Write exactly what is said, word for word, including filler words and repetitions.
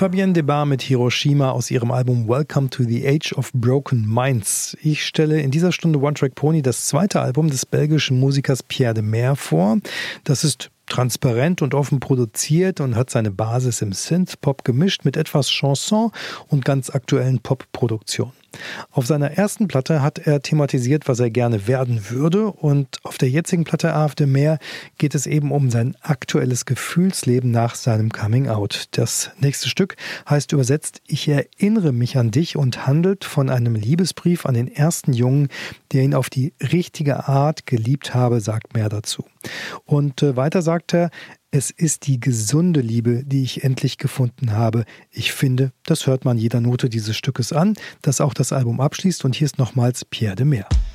Fabienne Debar mit Hiroshima aus ihrem Album Welcome to the Age of Broken Minds. Ich stelle in dieser Stunde One Track Pony das zweite Album des belgischen Musikers Pierre de Meer vor. Das ist transparent und offen produziert und hat seine Basis im Synth-Pop gemischt mit etwas Chanson und ganz aktuellen Pop-Produktionen. Auf seiner ersten Platte hat er thematisiert, was er gerne werden würde, und auf der jetzigen Platte A F de Meer geht es eben um sein aktuelles Gefühlsleben nach seinem Coming-out. Das nächste Stück heißt übersetzt Ich erinnere mich an dich und handelt von einem Liebesbrief an den ersten Jungen, der ihn auf die richtige Art geliebt habe, sagt mehr dazu. Und äh, weiter sagt er, es ist die gesunde Liebe, die ich endlich gefunden habe. Ich finde, das hört man jeder Note dieses Stückes an, das auch das Album abschließt. Und hier ist nochmals Pierre de Meer.